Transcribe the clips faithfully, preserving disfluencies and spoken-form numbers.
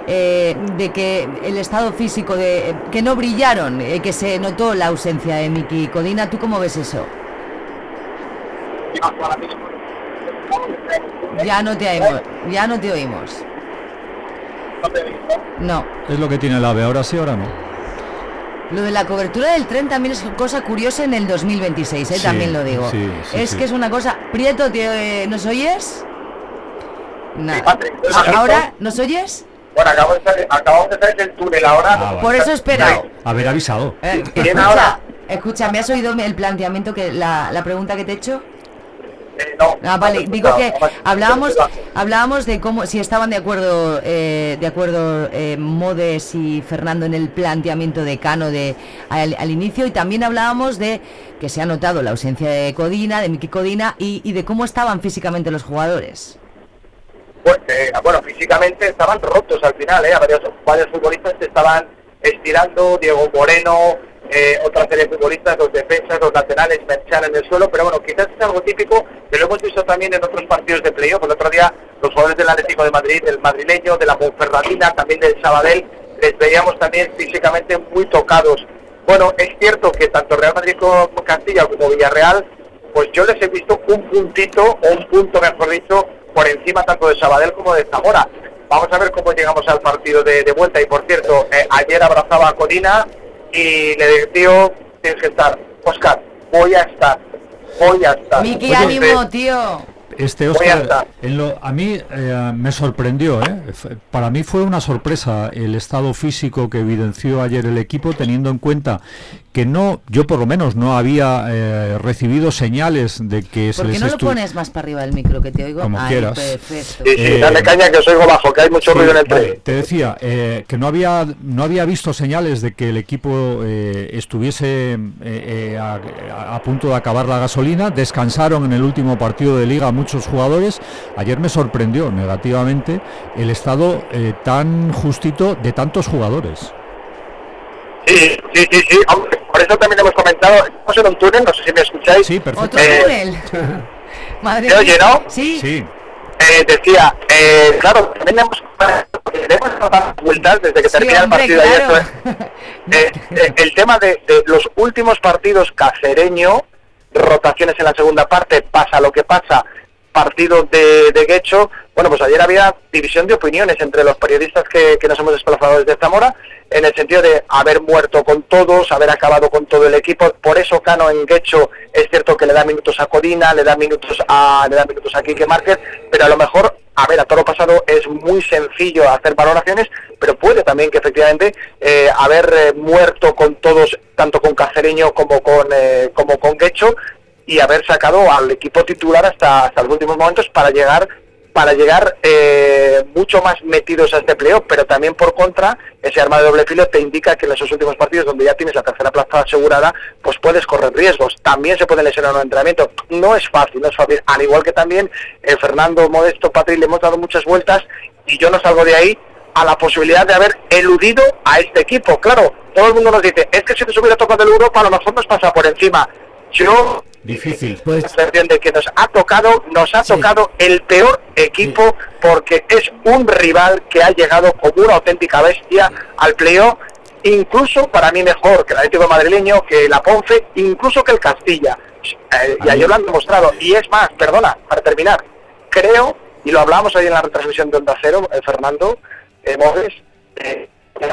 eh, de que el estado físico, de que no brillaron, eh, que se notó la ausencia de Miki Codina. ¿Tú cómo ves eso? Ya no te oímos, ya no te oímos. No. Es lo que tiene el AVE, ahora sí, ahora no. Lo de la cobertura del tren también es cosa curiosa en el dos mil veintiséis, ¿eh? Sí, también lo digo. Sí, sí, es sí. que es una cosa... Prieto, ¿te, ¿nos oyes? No. Sí, ¿ahora nos oyes? Bueno, acabo de salir, acabamos de salir del túnel ahora. Ah, por eso he esperado. Haber avisado. Eh, escucha, ahora? escucha, ¿me has oído el planteamiento, que la, la pregunta que te he hecho? Eh, no, ah, vale, no, digo no, que no, no, hablábamos no, no, hablábamos de cómo, si estaban de acuerdo eh, de acuerdo eh, Modes y Fernando en el planteamiento de Cano de al, al inicio, y también hablábamos de que se ha notado la ausencia de Codina, de Miki Codina, y, y de cómo estaban físicamente los jugadores. Pues, eh, bueno, físicamente estaban rotos al final, ¿eh? Varios, varios futbolistas se estaban estirando, Diego Moreno, eh, otra serie de futbolistas, los defensas, los laterales, Merchan en el suelo, pero bueno, quizás es algo típico que lo hemos visto también en otros partidos de playoff. El otro día los jugadores del Atlético de Madrid, del madrileño, de la Ponferradina, también del Sabadell, les veíamos también físicamente muy tocados. Bueno, es cierto que tanto Real Madrid como Castilla como Villarreal, pues yo les he visto un puntito, o un punto mejor dicho, por encima tanto de Sabadell como de Zamora. Vamos a ver cómo llegamos al partido de, de vuelta. Y por cierto, eh, ayer abrazaba a Codina y le dije, tío, tienes que estar. Óscar, voy a estar, voy a estar. Miki, ánimo, tío. Este Óscar, en lo, a mí eh, me sorprendió, ¿eh? Para mí fue una sorpresa el estado físico que evidenció ayer el equipo, teniendo en cuenta que no, yo por lo menos no había eh, recibido señales de que se les... ¿Por qué no lo pones más para arriba del micro, que te oigo? Como Ay, quieras. Perfecto. Sí, sí, eh, dale caña que os oigo bajo, que hay mucho sí, ruido en el tren. Vale, te decía eh, que no había no había visto señales de que el equipo eh, estuviese eh, eh, a, a punto de acabar la gasolina. Descansaron en el último partido de Liga muchos jugadores. Ayer me sorprendió negativamente el estado eh, tan justito de tantos jugadores. Sí, sí, sí, sí. Por eso también hemos comentado, estamos en un túnel, no sé si me escucháis. Sí, perfecto. ¿Otro eh, túnel? Madre ¿Se oye, no? Sí. Sí. Eh, decía, eh, claro, también hemos hemos dado vueltas desde que sí, termina el partido claro. de ayer. Eh, eh, el tema de, de los últimos partidos cacereño, rotaciones en la segunda parte, pasa lo que pasa, partidos de, de Guecho. Bueno, pues ayer había división de opiniones entre los periodistas que, que nos hemos desplazado desde Zamora, en el sentido de haber muerto con todos, haber acabado con todo el equipo. Por eso Cano en Guecho es cierto que le da minutos a Codina, le da minutos a le da minutos a Quique Márquez, pero a lo mejor, a ver, a todo lo pasado es muy sencillo hacer valoraciones, pero puede también que efectivamente eh, haber eh, muerto con todos, tanto con Cacereño como con eh, como con Guecho, y haber sacado al equipo titular hasta, hasta los últimos momentos para llegar para llegar eh, mucho más metidos a este playoff. Pero también por contra, ese arma de doble filo te indica que en esos últimos partidos donde ya tienes la tercera plaza asegurada, pues puedes correr riesgos. También se puede lesionar en un entrenamiento. No es fácil, no es fácil. Al igual que también eh, Fernando, Modesto, Patri, le hemos dado muchas vueltas y yo no salgo de ahí a la posibilidad de haber eludido a este equipo. Claro, todo el mundo nos dice, es que si nos hubiera tocado el Europa a lo mejor nos pasa por encima. Yo... Difícil. Pues de que nos ha tocado, nos ha sí. tocado el peor equipo, sí. porque es un rival que ha llegado como una auténtica bestia al playoff, incluso para mí mejor que el Atlético madrileño, que la Ponce, incluso que el Castilla. Eh, y ayer lo han demostrado. Y es más, perdona, para terminar, creo, y lo hablamos ahí en la retransmisión de Onda Cero, eh, Fernando, eh, Moves, eh,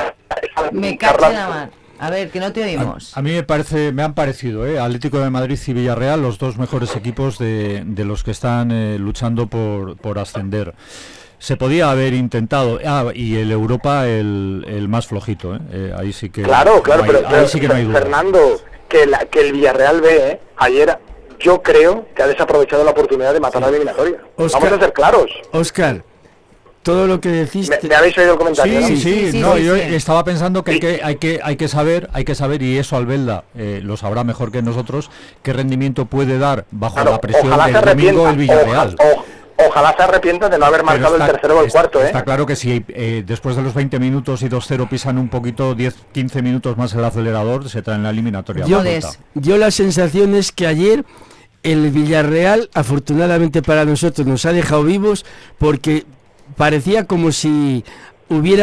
me cacho la mano. A ver, que no te oímos. A, a mí me parece, me han parecido, ¿eh? Atlético de Madrid y Villarreal, los dos mejores equipos de, de los que están eh, luchando por, por ascender. Se podía haber intentado, ah, y el Europa el, el más flojito, ¿eh? Eh, ahí sí que claro, claro, no hay, pero, ahí pero sí que no hay duda. Fernando, que, la, que el Villarreal ve, ¿eh? Ayer yo creo que ha desaprovechado la oportunidad de matar sí. la eliminatoria. Oscar, Vamos a ser claros. Óscar, todo lo que decís. ¿Me, ¿Me habéis oído el comentario? Sí, ¿no? sí, sí, sí, no, sí, yo sí. estaba pensando que, sí. hay que hay que hay que saber, hay que saber y eso Albelda eh, lo sabrá mejor que nosotros, qué rendimiento puede dar bajo claro, la presión del domingo el Villarreal. Ojalá, o, ojalá se arrepienta de no haber marcado está, el tercero o el está, cuarto, ¿eh? Está claro que si eh, después de los veinte minutos y dos cero pisan un poquito, diez quince minutos más el acelerador, se traen la eliminatoria. Yo, yo la sensación es que ayer el Villarreal, afortunadamente para nosotros, nos ha dejado vivos porque parecía como si hubiera